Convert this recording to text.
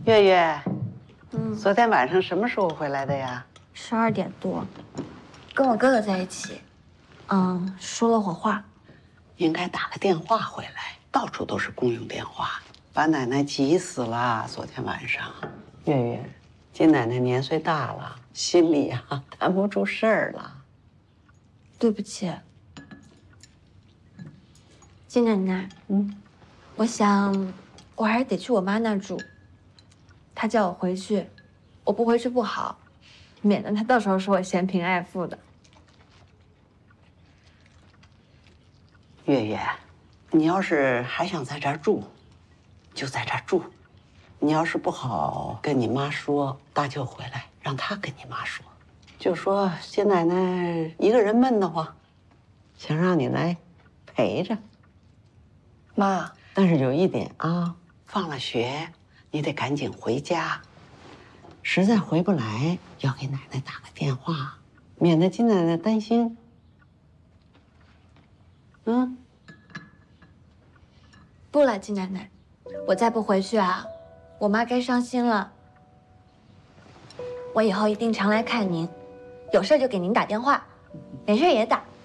月月，昨天晚上什么时候回来的呀 ？12点多，跟我哥哥在一起，说了会话。 应该打个电话回来，到处都是公用电话，把奶奶急死了。昨天晚上，月月，金奶奶年岁大了，心里啊担不住事儿了。 对不起，金奶奶。我想，我还是得去我妈那儿住。她叫我回去，我不回去不好，免得她到时候说我嫌贫爱富的。 月月，你要是还想在这儿住，就在这儿住。你要是不好跟你妈说，大舅回来让她跟你妈说，就说金奶奶一个人闷得慌，想让你来陪着。 妈， 但是有一点啊，放了学你得赶紧回家，实在回不来要给奶奶打个电话，免得金奶奶担心。 不了，金奶奶，我再不回去啊，我妈该伤心了。我以后一定常来看您，有事就给您打电话，没事也打。